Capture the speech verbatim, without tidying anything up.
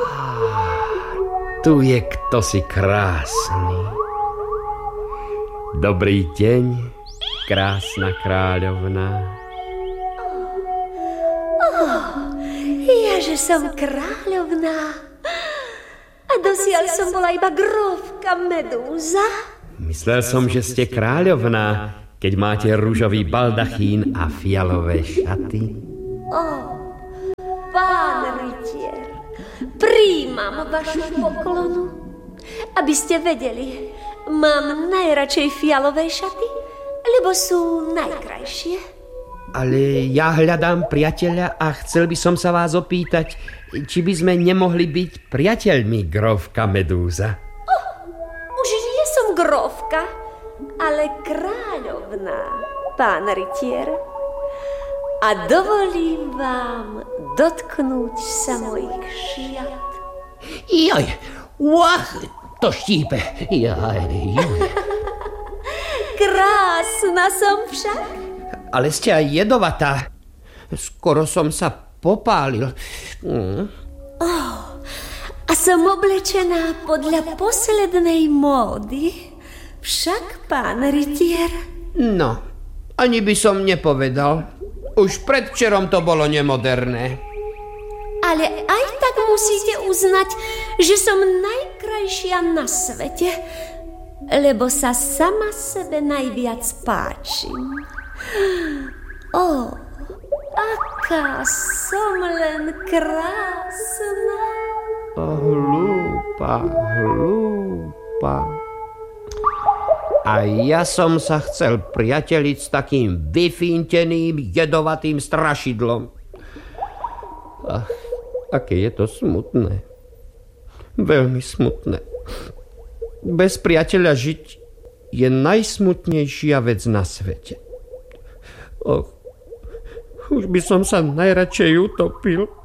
Tu je ktosi krásny. Dobrý deň, krásna kráľovná. Oh, jaže som kráľovná. A dosiaľ som bola iba grófka Medúza. Myslel som, že ste kráľovná, keď máte ružový baldachín a fialové šaty. Ó, pán rytier, prijímam vašu poklonu. Aby ste vedeli, mám najradšej fialové šaty, lebo sú najkrajšie. Ale ja hľadám priateľa a chcel by som sa vás opýtať, či by sme nemohli byť priateľmi, grófka Medúza. Oh, už nie som grófka, ale kráľovná, pán rytier. A dovolím vám dotknúť sa mojich šiat. Joj, uach, to štípe. Jaj, joj. Krásna som však. Ale ste aj jedovatá. Skoro som sa popálil. Mm. Oh, a som oblečená podľa poslednej módy. Však, pán rytier. No, ani by som nepovedal. Už predvčerom to bolo nemoderné. Ale aj tak musíte uznať, že som najkrajšia na svete, lebo sa sama sebe najviac páčim. Ó, aká som len krásna. Hlúpa, hlúpa. A ja som sa chcel priateliť s takým vyfínteným, jedovatým strašidlom. Ach, aké je to smutné. Veľmi smutné. Bez priateľa žiť je najsmutnejšia vec na svete. Och, už by som sa najradšej utopil.